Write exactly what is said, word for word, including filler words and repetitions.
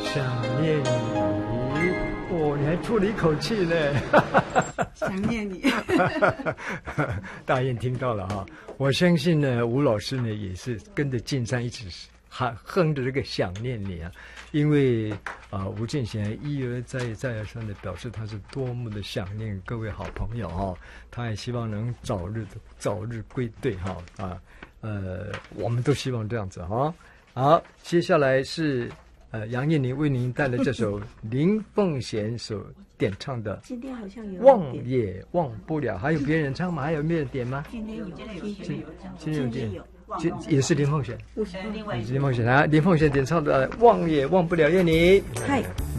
想念你，哦，你还出了一口气呢。 想念你。 大雁听到了哈，我相信呢，吴老师呢也是跟着进山一起喊哼着这个想念你啊，因为啊、呃，吴建贤一而再再而三的表示他是多么的想念各位好朋友哈、哦，他也希望能早日早日归队哈啊，呃，我们都希望这样子哈。好，接下来是呃杨燕玲为您带来这首林凤贤所点唱的， 今天好像有忘也忘不了，还有别人唱吗？还有没有点吗？ 今天有，今天有， 今天有点。这也是林凤贤， 不是另外林凤贤啊，林凤贤点唱的《忘也忘不了》，愿你。 嗨。